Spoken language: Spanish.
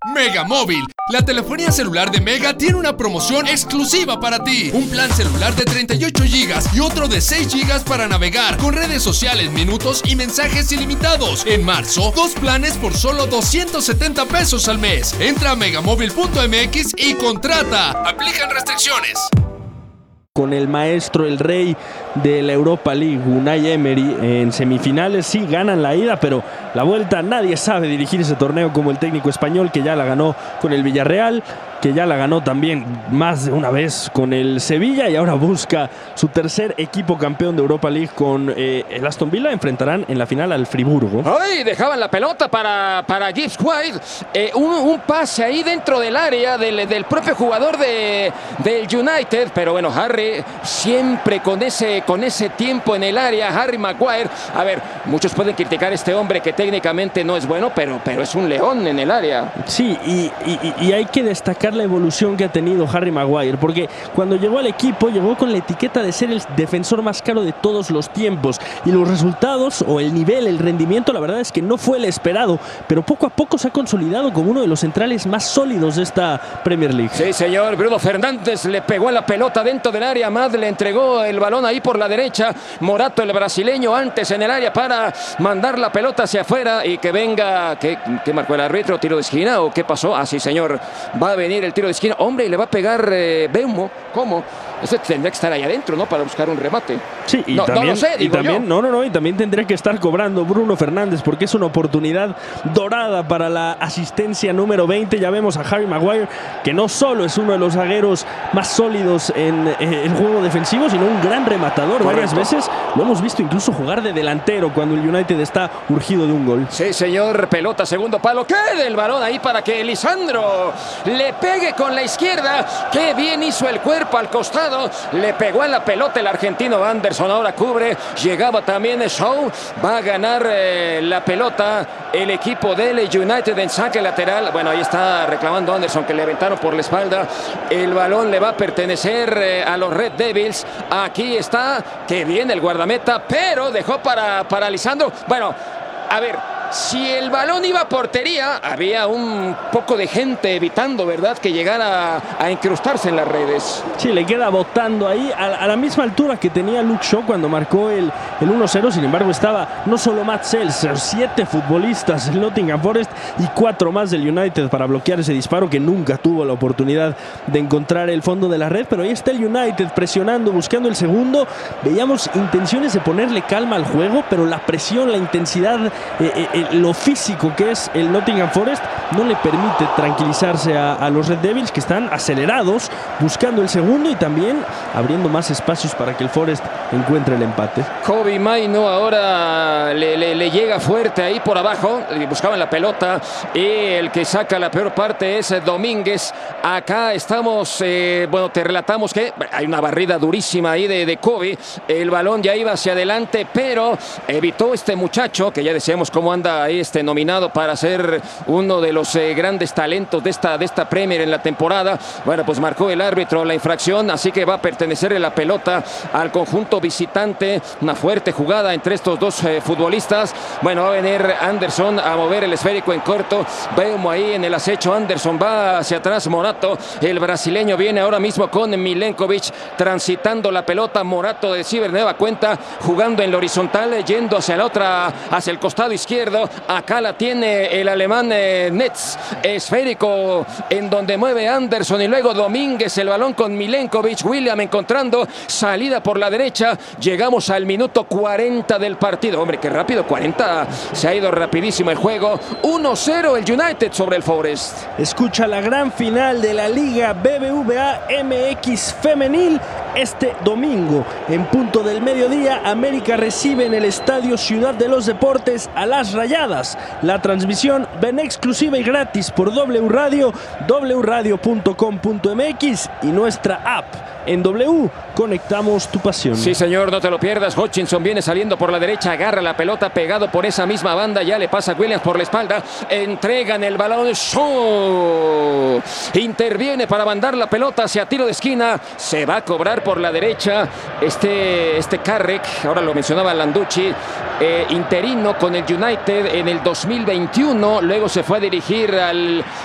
Mega Móvil, la telefonía celular de Mega tiene una promoción exclusiva para ti. Un plan celular de 38 GB y otro de 6 GB para navegar con redes sociales, minutos y mensajes ilimitados. En marzo, 2 planes por solo 270 pesos al mes. Entra a megamóvil.mx y contrata. Aplican restricciones. Con el maestro, el rey de la Europa League, Unai Emery, en semifinales sí ganan la ida, pero la vuelta nadie sabe dirigir ese torneo como el técnico español, que ya la ganó con el Villarreal, que ya la ganó también más de una vez con el Sevilla y ahora busca su tercer equipo campeón de Europa League con el Aston Villa. Enfrentarán en la final al Friburgo. ¡Ay! Dejaban la pelota para Gibbs White. Un pase ahí dentro del área del propio jugador del United. Pero bueno, Harry siempre con ese tiempo en el área. Harry Maguire. A ver, muchos pueden criticar a este hombre que técnicamente no es bueno, pero es un león en el área. Sí, y hay que destacar la evolución que ha tenido Harry Maguire, porque cuando llegó al equipo llegó con la etiqueta de ser el defensor más caro de todos los tiempos, y los resultados o el nivel, el rendimiento, la verdad es que no fue el esperado, pero poco a poco se ha consolidado como uno de los centrales más sólidos de esta Premier League. Sí, señor. Bruno Fernández le pegó a la pelota dentro del área. Mad le entregó el balón ahí por la derecha. Morato, el brasileño, antes en el área para mandar la pelota hacia afuera y que venga. ¿Qué marcó el árbitro? ¿Tiro de esquina o qué pasó? Ah, sí, señor. Va a venir el tiro de esquina. Hombre, y le va a pegar Beumo. ¿Cómo? Ese tendría que estar ahí adentro, ¿no? Para buscar un remate. Sí, y no, también, no lo sé, y también, yo. y también tendría que estar cobrando Bruno Fernández, porque es una oportunidad dorada para la asistencia número 20. Ya vemos a Harry Maguire, que no solo es uno de los zagueros más sólidos en el juego defensivo, sino un gran rematador. Correcto. Varias veces lo hemos visto incluso jugar de delantero cuando el United está urgido de un gol. Sí, señor. Pelota, segundo palo. Queda el balón ahí para que Lisandro le pegue con la izquierda. Qué bien hizo el cuerpo al costado. Le pegó a la pelota el argentino Anderson. Ahora cubre. Llegaba también Shaw. Va a ganar la pelota el equipo del United en saque lateral. Bueno, ahí está reclamando Anderson, que le aventaron por la espalda. El balón le va a pertenecer a los Red Devils. Aquí está. Qué bien el guardameta, pero dejó para Lisandro. Bueno, a ver. Si el balón iba a portería, había un poco de gente evitando, ¿verdad?, que llegara a incrustarse en las redes. Sí, le queda botando ahí a la misma altura que tenía Luke Shaw cuando marcó el 1-0. Sin embargo, estaba no solo Matt Sells, 7 futbolistas del Nottingham Forest y 4 más del United para bloquear ese disparo, que nunca tuvo la oportunidad de encontrar el fondo de la red. Pero ahí está el United presionando, buscando el segundo. Veíamos intenciones de ponerle calma al juego, pero la presión, la intensidad, lo físico que es el Nottingham Forest no le permite tranquilizarse a los Red Devils, que están acelerados buscando el segundo y también abriendo más espacios para que el Forest encuentre el empate. Kobbie Mainoo ahora le llega fuerte ahí por abajo. Buscaban la pelota y el que saca la peor parte es Domínguez. Acá estamos, bueno, te relatamos que hay una barrida durísima ahí de Kobbie. El balón ya iba hacia adelante, pero evitó este muchacho, que ya decíamos cómo anda ahí, nominado para ser uno de los grandes talentos de esta Premier en la temporada. Bueno, pues marcó el árbitro la infracción, así que va a pertenecerle la pelota al conjunto visitante. Una fuerte jugada entre estos dos futbolistas. Bueno, va a venir Anderson a mover el esférico en corto. Vemos ahí en el acecho. Anderson va hacia atrás. Morato, el brasileño, viene ahora mismo con Milenkovic transitando la pelota. Morato recibe nueva cuenta, jugando en la horizontal, yendo hacia la otra, hacia el costado izquierdo. Acá la tiene el alemán Netz, esférico en donde mueve Anderson y luego Domínguez, el balón con Milenkovic. William encontrando salida por la derecha. Llegamos al minuto 40 del partido. Hombre, qué rápido, 40. Se ha ido rapidísimo el juego. 1-0 el United sobre el Forest. Escucha la gran final de la Liga BBVA MX Femenil este domingo. En punto del mediodía, América recibe en el Estadio Ciudad de los Deportes a las Rayadas. La transmisión ven exclusiva y gratis por W Radio, wradio.com.mx y nuestra app. En W, conectamos tu pasión. Sí, señor, no te lo pierdas. Hutchinson viene saliendo por la derecha, agarra la pelota pegado por esa misma banda, ya le pasa a Williams por la espalda, entregan el balón, Shaw interviene para mandar la pelota hacia tiro de esquina, se va a cobrar por la derecha este Carrick, ahora lo mencionaba Landucci, interino con el United en el 2021, luego se fue a dirigir al